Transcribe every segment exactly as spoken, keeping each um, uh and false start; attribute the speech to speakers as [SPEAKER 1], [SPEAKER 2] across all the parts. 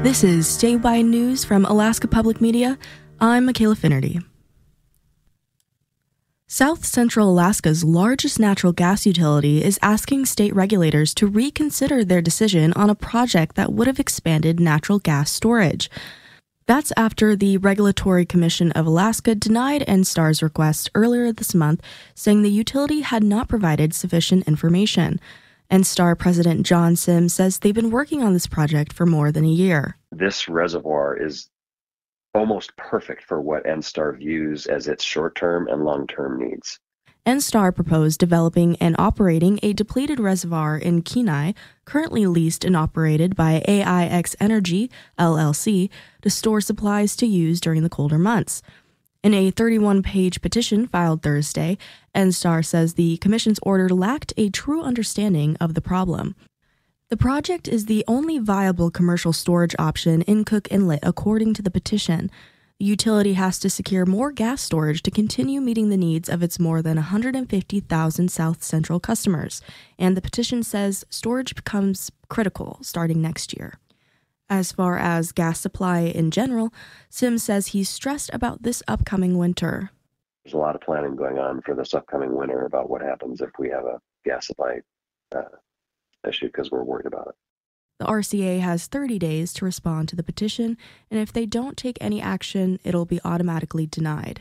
[SPEAKER 1] This is statewide news from Alaska Public Media. I'm Michaela Finnerty. South Central Alaska's largest natural gas utility is asking state regulators to reconsider their decision on a project that would have expanded natural gas storage. That's after the Regulatory Commission of Alaska denied NSTAR's request earlier this month, saying the utility had not provided sufficient information. NSTAR President John Sims says they've been working on this project for more than a year.
[SPEAKER 2] This reservoir is almost perfect for what NSTAR views as its short-term and long-term needs.
[SPEAKER 1] NSTAR proposed developing and operating a depleted reservoir in Kenai, currently leased and operated by A I X Energy, L L C, to store supplies to use during the colder months. In a thirty-one page petition filed Thursday, NSTAR says the Commission's order lacked a true understanding of the problem. The project is the only viable commercial storage option in Cook Inlet, according to the petition. The utility has to secure more gas storage to continue meeting the needs of its more than one hundred fifty thousand South Central customers, and the petition says storage becomes critical starting next year. As far as gas supply in general, Sims says he's stressed about this upcoming winter.
[SPEAKER 2] There's a lot of planning going on for this upcoming winter about what happens if we have a gas supply uh, issue because we're worried about it.
[SPEAKER 1] The R C A has thirty days to respond to the petition, and if they don't take any action, it'll be automatically denied.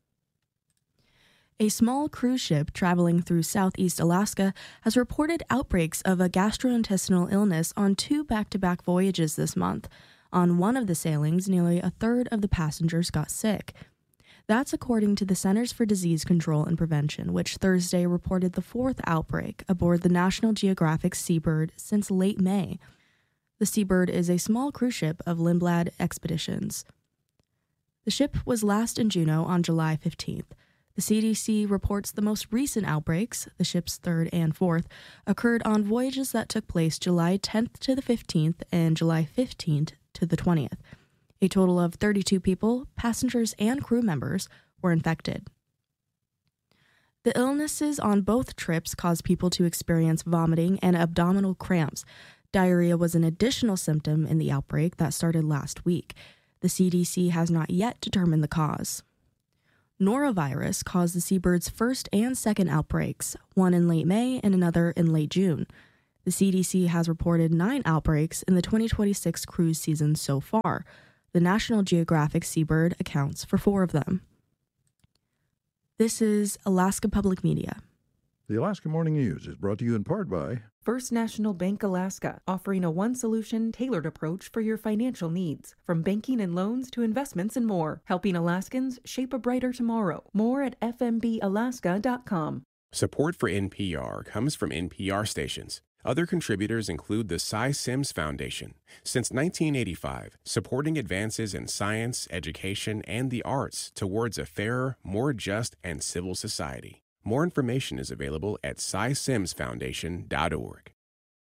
[SPEAKER 1] A small cruise ship traveling through southeast Alaska has reported outbreaks of a gastrointestinal illness on two back-to-back voyages this month. On one of the sailings, nearly a third of the passengers got sick. That's according to the Centers for Disease Control and Prevention, which Thursday reported the fourth outbreak aboard the National Geographic Seabird since late May. The Seabird is a small cruise ship of Lindblad Expeditions. The ship was last in Juneau on July fifteenth. The C D C reports the most recent outbreaks, the ship's third and fourth, occurred on voyages that took place July tenth to the fifteenth and July fifteenth to the twentieth. A total of thirty-two people, passengers and crew members, were infected. The illnesses on both trips caused people to experience vomiting and abdominal cramps. Diarrhea was an additional symptom in the outbreak that started last week. The C D C has not yet determined the cause. Norovirus caused the Seabird's first and second outbreaks, one in late May and another in late June. The C D C has reported nine outbreaks in the twenty twenty-six cruise season so far. The National Geographic Seabird accounts for four of them. This is Alaska Public Media.
[SPEAKER 3] The Alaska Morning News is brought to you in part by
[SPEAKER 4] First National Bank Alaska, offering a one-solution, tailored approach for your financial needs. From banking and loans to investments and more, helping Alaskans shape a brighter tomorrow. More at f m b alaska dot com.
[SPEAKER 5] Support for N P R comes from N P R stations. Other contributors include the Cy Sims Foundation. Since nineteen eighty-five, supporting advances in science, education, and the arts towards a fairer, more just, and civil society. More information is available at cy sims foundation dot org.